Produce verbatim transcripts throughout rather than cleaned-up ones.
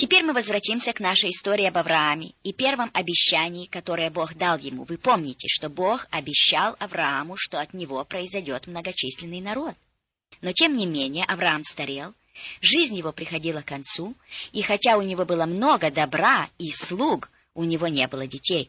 Теперь мы возвратимся к нашей истории об Аврааме и первом обещании, которое Бог дал ему. Вы помните, что Бог обещал Аврааму, что от него произойдет многочисленный народ. Но тем не менее Авраам старел, жизнь его приходила к концу, и хотя у него было много добра и слуг, у него не было детей.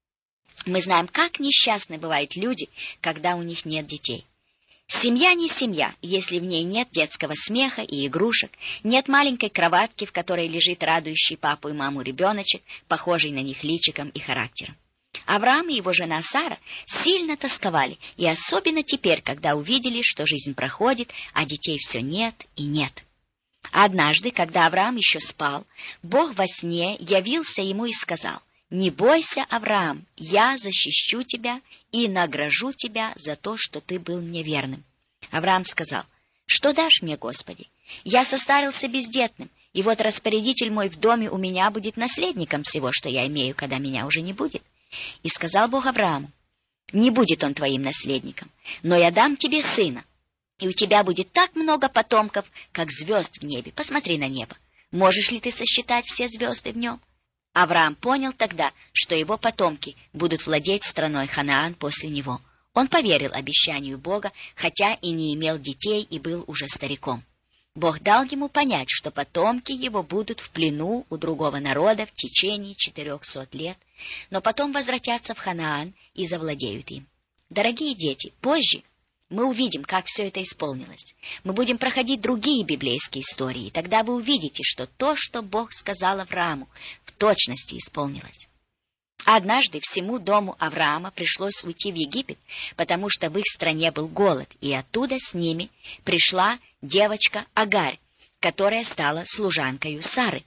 Мы знаем, как несчастны бывают люди, когда у них нет детей. Семья не семья, если в ней нет детского смеха и игрушек, нет маленькой кроватки, в которой лежит радующий папу и маму ребеночек, похожий на них личиком и характером. Авраам и его жена Сара сильно тосковали, и особенно теперь, когда увидели, что жизнь проходит, а детей все нет и нет. Однажды, когда Авраам еще спал, Бог во сне явился ему и сказал: «Не бойся, Авраам, я защищу тебя и награжу тебя за то, что ты был мне верным». Авраам сказал: «Что дашь мне, Господи? Я состарился бездетным, и вот распорядитель мой в доме у меня будет наследником всего, что я имею, когда меня уже не будет». И сказал Бог Аврааму: «Не будет он твоим наследником, но я дам тебе сына, и у тебя будет так много потомков, как звезд в небе. Посмотри на небо. Можешь ли ты сосчитать все звезды в нем?» Авраам понял тогда, что его потомки будут владеть страной Ханаан после него. Он поверил обещанию Бога, хотя и не имел детей и был уже стариком. Бог дал ему понять, что потомки его будут в плену у другого народа в течение четырехсот лет, но потом возвратятся в Ханаан и завладеют им. Дорогие дети, позже мы увидим, как все это исполнилось. Мы будем проходить другие библейские истории, и тогда вы увидите, что то, что Бог сказал Аврааму, в точности исполнилось. Однажды всему дому Авраама пришлось уйти в Египет, потому что в их стране был голод, и оттуда с ними пришла девочка Агарь, которая стала служанкою Сары.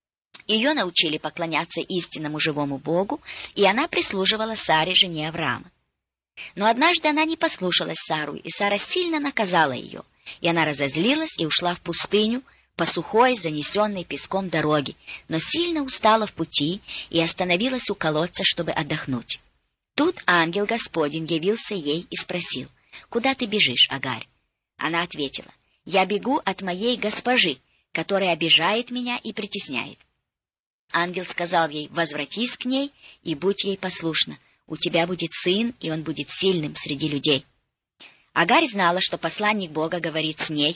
Ее научили поклоняться истинному живому Богу, и она прислуживала Саре, жене Авраама. Но однажды она не послушалась Сару, и Сара сильно наказала ее, и она разозлилась и ушла в пустыню по сухой, занесенной песком дороге, но сильно устала в пути и остановилась у колодца, чтобы отдохнуть. Тут ангел Господень явился ей и спросил: «Куда ты бежишь, Агарь?» Она ответила: «Я бегу от моей госпожи, которая обижает меня и притесняет». Ангел сказал ей: «Возвратись к ней и будь ей послушна. У тебя будет сын, и он будет сильным среди людей». Агарь знала, что посланник Бога говорит с ней,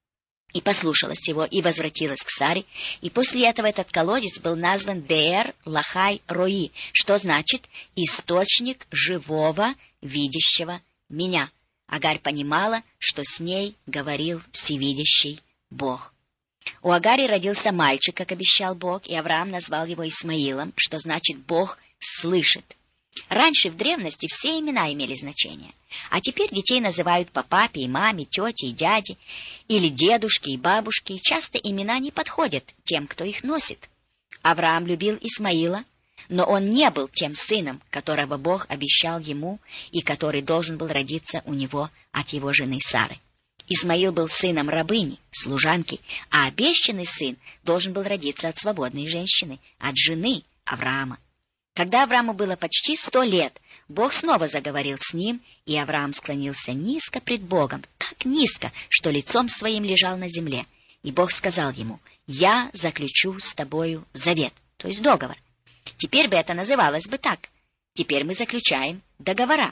и послушалась его, и возвратилась к Саре, и после этого этот колодец был назван Беэр Лахай Рои, что значит «источник живого, видящего меня». Агарь понимала, что с ней говорил всевидящий Бог. У Агари родился мальчик, как обещал Бог, и Авраам назвал его Исмаилом, что значит «Бог слышит». Раньше в древности все имена имели значение, а теперь детей называют по папе и маме, тете и дяде, или дедушке и бабушке, и часто имена не подходят тем, кто их носит. Авраам любил Исмаила, но он не был тем сыном, которого Бог обещал ему и который должен был родиться у него от его жены Сары. Исмаил был сыном рабыни, служанки, а обещанный сын должен был родиться от свободной женщины, от жены Авраама. Когда Аврааму было почти сто лет, Бог снова заговорил с ним, и Авраам склонился низко пред Богом, так низко, что лицом своим лежал на земле. И Бог сказал ему: «Я заключу с тобою завет», то есть договор. Теперь бы это называлось бы так. Теперь мы заключаем договора.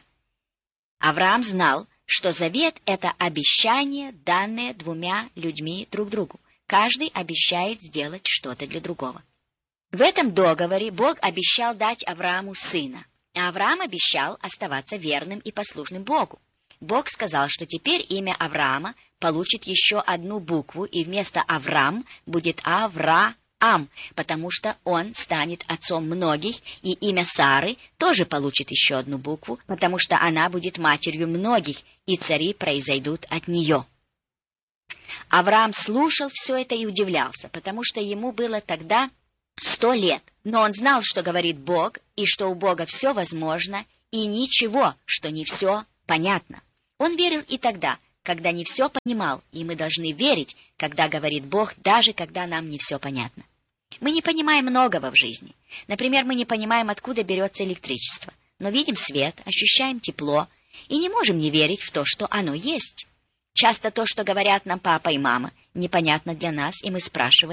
Авраам знал, что завет — это обещание, данное двумя людьми друг другу. Каждый обещает сделать что-то для другого. В этом договоре Бог обещал дать Аврааму сына, а Авраам обещал оставаться верным и послушным Богу. Бог сказал, что теперь имя Авраама получит еще одну букву, и вместо Авраам будет Авраам, потому что он станет отцом многих, и имя Сары тоже получит еще одну букву, потому что она будет матерью многих, и цари произойдут от нее. Авраам слушал все это и удивлялся, потому что ему было тогда сто лет, но он знал, что говорит Бог, и что у Бога все возможно, и ничего, что не все понятно. Он верил и тогда, когда не все понимал, и мы должны верить, когда говорит Бог, даже когда нам не все понятно. Мы не понимаем многого в жизни. Например, мы не понимаем, откуда берется электричество, но видим свет, ощущаем тепло, и не можем не верить в то, что оно есть. Часто то, что говорят нам папа и мама, непонятно для нас, и мы спрашиваем: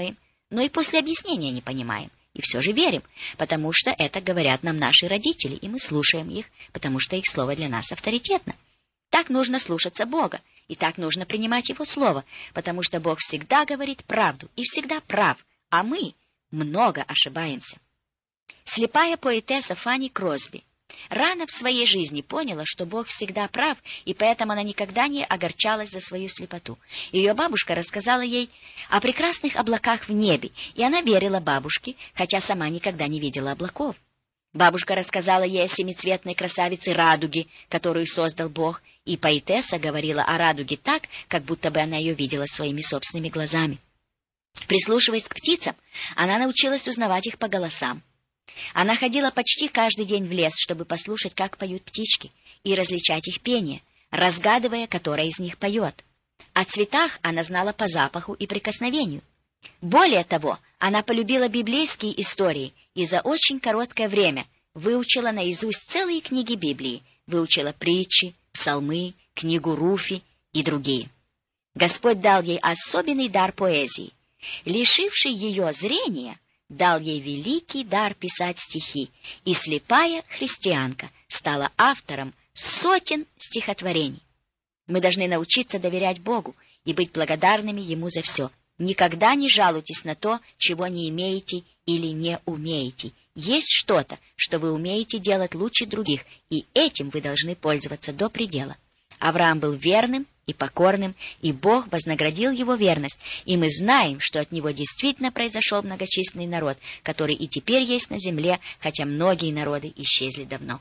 но и после объяснения не понимаем. И все же верим, потому что это говорят нам наши родители, и мы слушаем их, потому что их слово для нас авторитетно. Так нужно слушаться Бога, и так нужно принимать Его слово, потому что Бог всегда говорит правду и всегда прав, а мы много ошибаемся. Слепая поэтесса Фанни Кросби рано в своей жизни поняла, что Бог всегда прав, и поэтому она никогда не огорчалась за свою слепоту. Ее бабушка рассказала ей о прекрасных облаках в небе, и она верила бабушке, хотя сама никогда не видела облаков. Бабушка рассказала ей о семицветной красавице радуги, которую создал Бог, и поэтесса говорила о радуге так, как будто бы она ее видела своими собственными глазами. Прислушиваясь к птицам, она научилась узнавать их по голосам. Она ходила почти каждый день в лес, чтобы послушать, как поют птички, и различать их пение, разгадывая, которая из них поет. О цветах она знала по запаху и прикосновению. Более того, она полюбила библейские истории и за очень короткое время выучила наизусть целые книги Библии, выучила притчи, псалмы, книгу Руфи и другие. Господь дал ей особенный дар поэзии. Лишивший ее зрения, дал ей великий дар писать стихи, и слепая христианка стала автором сотен стихотворений. Мы должны научиться доверять Богу и быть благодарными Ему за все. Никогда не жалуйтесь на то, чего не имеете или не умеете. Есть что-то, что вы умеете делать лучше других, и этим вы должны пользоваться до предела. Авраам был верным и покорным, и Бог вознаградил его верность, и мы знаем, что от него действительно произошел многочисленный народ, который и теперь есть на земле, хотя многие народы исчезли давно.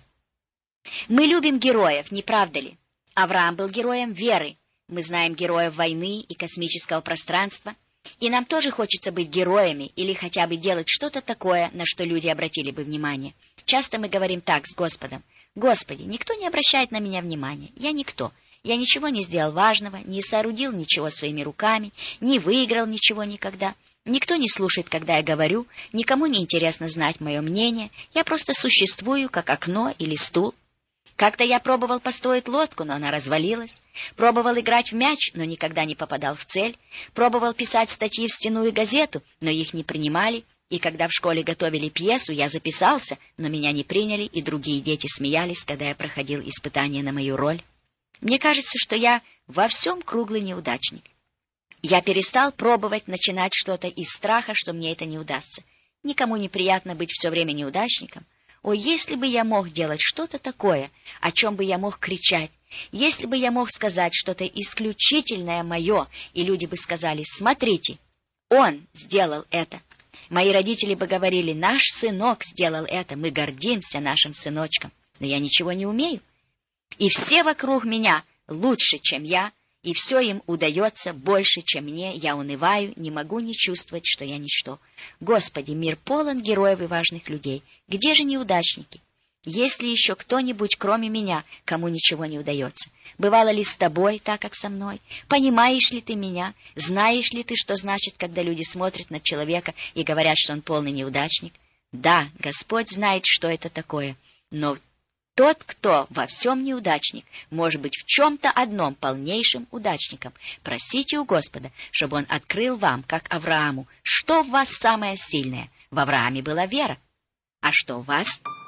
Мы любим героев, не правда ли? Авраам был героем веры. Мы знаем героев войны и космического пространства, и нам тоже хочется быть героями или хотя бы делать что-то такое, на что люди обратили бы внимание. Часто мы говорим так с Господом: «Господи, никто не обращает на меня внимания, я никто». Я ничего не сделал важного, не соорудил ничего своими руками, не выиграл ничего никогда. Никто не слушает, когда я говорю, никому не интересно знать мое мнение, я просто существую, как окно или стул. Как-то я пробовал построить лодку, но она развалилась. Пробовал играть в мяч, но никогда не попадал в цель. Пробовал писать статьи в стенную газету, но их не принимали. И когда в школе готовили пьесу, я записался, но меня не приняли, и другие дети смеялись, когда я проходил испытания на мою роль. Мне кажется, что я во всем круглый неудачник. Я перестал пробовать начинать что-то из страха, что мне это не удастся. Никому не приятно быть все время неудачником. О, если бы я мог делать что-то такое, о чем бы я мог кричать, если бы я мог сказать что-то исключительное мое, и люди бы сказали: «Смотрите, он сделал это». Мои родители бы говорили: «Наш сынок сделал это, мы гордимся нашим сыночком». Но я ничего не умею. И все вокруг меня лучше, чем я, и все им удается больше, чем мне. Я унываю, не могу не чувствовать, что я ничто. Господи, мир полон героев и важных людей. Где же неудачники? Есть ли еще кто-нибудь, кроме меня, кому ничего не удается? Бывало ли с тобой так, как со мной? Понимаешь ли ты меня? Знаешь ли ты, что значит, когда люди смотрят на человека и говорят, что он полный неудачник? Да, Господь знает, что это такое, но тот, кто во всем неудачник, может быть в чем-то одном полнейшим удачником. Просите у Господа, чтобы Он открыл вам, как Аврааму, что в вас самое сильное. В Аврааме была вера. А что в вас?